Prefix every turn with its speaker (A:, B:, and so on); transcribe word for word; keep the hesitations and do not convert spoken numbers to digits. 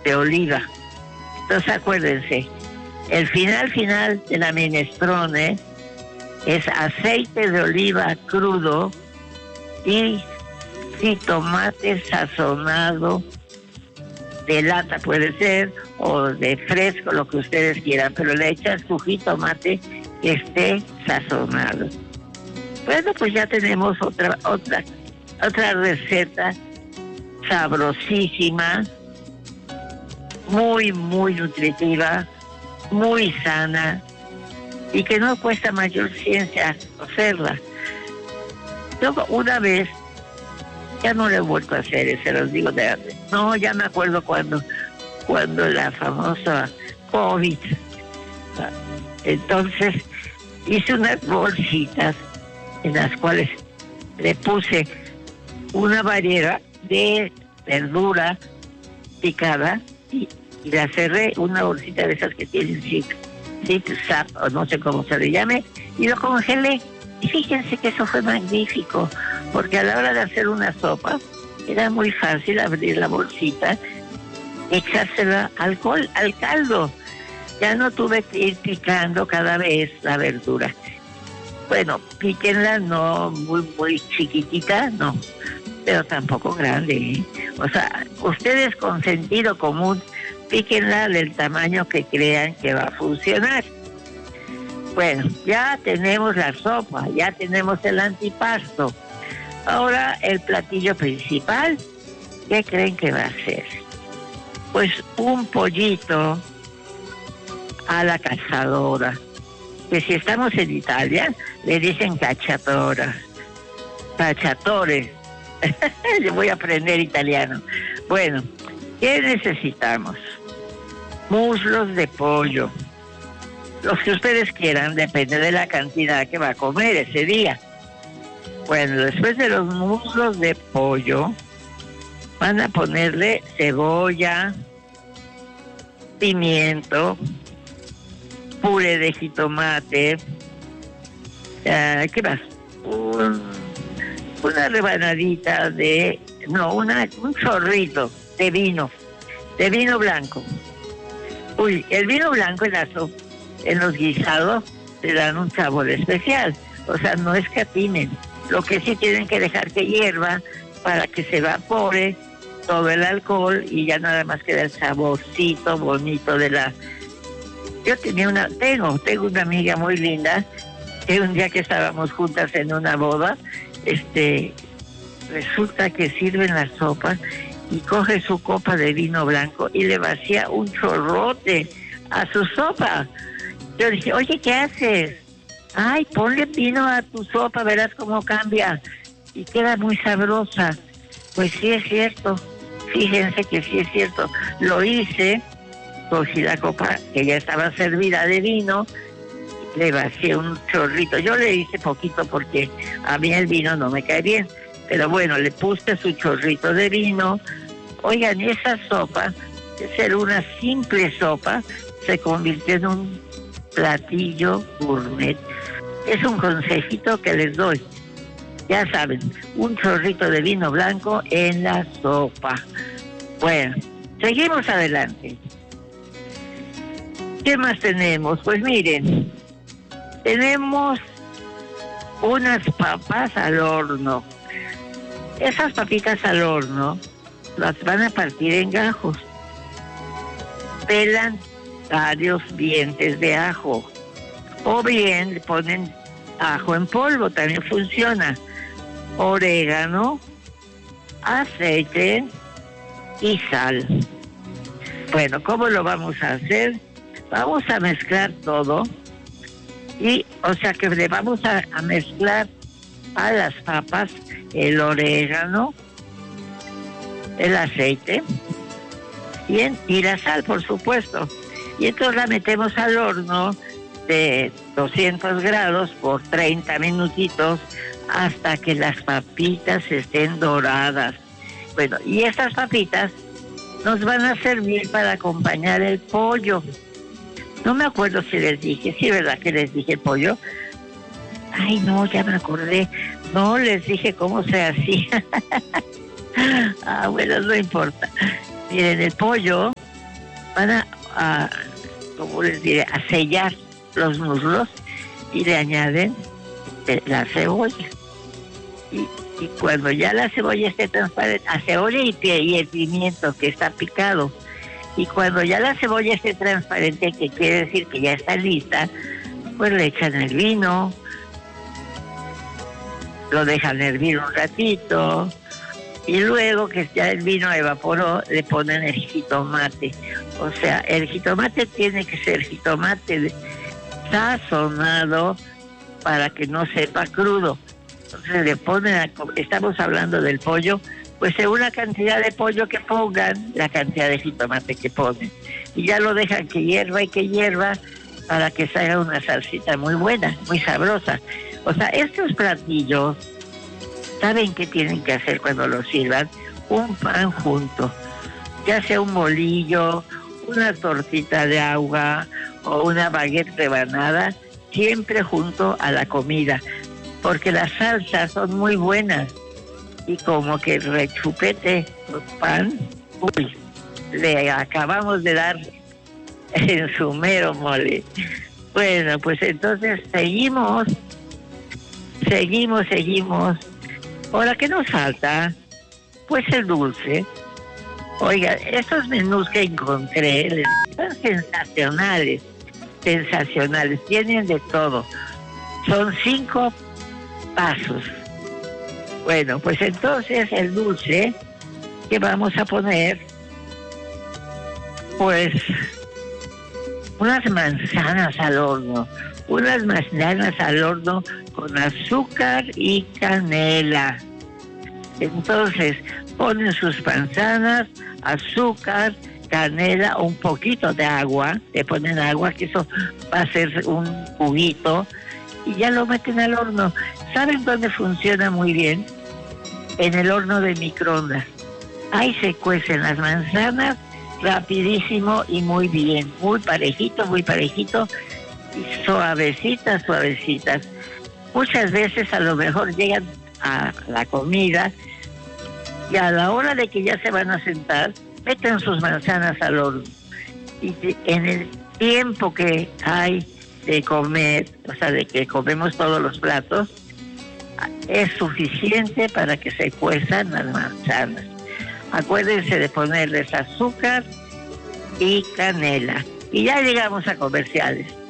A: de oliva. Entonces acuérdense, el final final de la minestrone es aceite de oliva crudo y jitomate sazonado de lata puede ser, o de fresco, lo que ustedes quieran, pero le echan su jitomate que esté sazonado. Bueno, pues ya tenemos otra, otra, otra receta sabrosísima, muy, muy nutritiva, muy sana, y que no cuesta mayor ciencia hacerla. Yo una vez, ya no lo he vuelto a hacer, se los digo de antes. No, ya me acuerdo cuando, cuando la famosa COVID. Entonces, hice unas bolsitas en las cuales le puse una variedad de verdura picada y, y la cerré, una bolsita de esas que tienen zip, zip, zap, o no sé cómo se le llame, y lo congelé. Y fíjense que eso fue magnífico, porque a la hora de hacer una sopa, era muy fácil abrir la bolsita, echársela al, col, al caldo. Ya no tuve que ir picando cada vez la verdura. Bueno, píquenla no muy, muy chiquitita, no, pero tampoco grande, ¿eh? O sea, ustedes con sentido común, píquenla del tamaño que crean que va a funcionar. Bueno, ya tenemos la sopa, ya tenemos el antipasto. Ahora el platillo principal, ¿qué creen que va a ser? Pues un pollito a la cazadora, que si estamos en Italia, le dicen cacciatora, cacciatore. Yo voy a aprender italiano. Bueno, ¿qué necesitamos? Muslos de pollo, los que ustedes quieran, depende de la cantidad que va a comer ese día. Bueno, después de los muslos de pollo, van a ponerle cebolla, pimiento, puré de jitomate, uh, ¿qué más? Un, una rebanadita de, no, una, un chorrito de vino, de vino blanco. Uy, el vino blanco en, la so, en los guisados le dan un sabor especial, o sea, no escatimen. Lo que sí tienen que dejar que hierva para que se evapore todo el alcohol y ya nada más queda el saborcito bonito de la... Yo tenía una, tengo, tengo una amiga muy linda que un día que estábamos juntas en una boda, este, resulta que sirven la sopa y coge su copa de vino blanco y le vacía un chorrote a su sopa. Yo dije, oye, ¿qué haces? Ay, ponle vino a tu sopa, verás cómo cambia y queda muy sabrosa. Pues sí es cierto, fíjense que sí es cierto. Lo hice, cogí la copa que ya estaba servida de vino, le vacié un chorrito. Yo le hice poquito porque a mí el vino no me cae bien, pero bueno, le puse su chorrito de vino. Oigan, esa sopa, de ser una simple sopa, se convirtió en un platillo gourmet. Es un consejito que les doy. Ya saben, un chorrito de vino blanco en la sopa. Bueno, seguimos adelante. ¿Qué más tenemos? Pues miren, tenemos unas papas al horno. Esas papitas al horno las van a partir en gajos. Pelan varios dientes de ajo. O bien le ponen ajo en polvo, también funciona. Orégano, aceite y sal. Bueno, ¿cómo lo vamos a hacer? Vamos a mezclar todo y, o sea, que le vamos a, a mezclar a las papas el orégano, el aceite y, en, y la sal, por supuesto. Y entonces la metemos al horno de doscientos grados por treinta minutitos hasta que las papitas estén doradas. Bueno, y estas papitas nos van a servir para acompañar el pollo. No me acuerdo si les dije, sí, ¿verdad que les dije pollo? Ay, no, ya me acordé. No les dije cómo se hacía. Ah, bueno, no importa. Miren, el pollo van a, a como les diré, a sellar los muslos y le añaden eh, la cebolla. Y, y cuando ya la cebolla esté transparente, a cebolla y, y el pimiento que está picado, y cuando ya la cebolla esté transparente, que quiere decir que ya está lista, pues le echan el vino, lo dejan hervir un ratito, y luego que ya el vino evaporó, le ponen el jitomate. O sea, el jitomate tiene que ser jitomate sazonado para que no sepa crudo. Entonces le ponen, a, estamos hablando del pollo, pues según la cantidad de pollo que pongan, la cantidad de jitomate que ponen. Y ya lo dejan que hierva y que hierva para que salga una salsita muy buena, muy sabrosa. O sea, estos platillos, ¿saben qué tienen que hacer cuando los sirvan? Un pan junto, ya sea un bolillo, una tortita de agua o una baguette rebanada, siempre junto a la comida, porque las salsas son muy buenas y como que rechupete el pan, uy, le acabamos de dar en su mero mole. Bueno, pues entonces seguimos, seguimos, seguimos. Ahora, ¿qué nos falta? Pues el dulce. Oiga, estos menús que encontré son sensacionales, sensacionales, tienen de todo. Son cinco pasos. Bueno, pues entonces el dulce que vamos a poner, pues unas manzanas al horno, unas manzanas al horno con azúcar y canela. Entonces ponen sus manzanas, azúcar, canela, un poquito de agua, le ponen agua, que eso va a ser un juguito, y ya lo meten al horno. ¿Saben dónde funciona muy bien? En el horno de microondas. Ahí se cuecen las manzanas rapidísimo y muy bien, muy parejito, muy parejito, y suavecitas, suavecitas. Muchas veces a lo mejor llegan a la comida y a la hora de que ya se van a sentar, meten sus manzanas al horno. Y en el tiempo que hay de comer, o sea, de que comemos todos los platos, es suficiente para que se cuezan las manzanas. Acuérdense de ponerles azúcar y canela. Y ya llegamos a comerciales.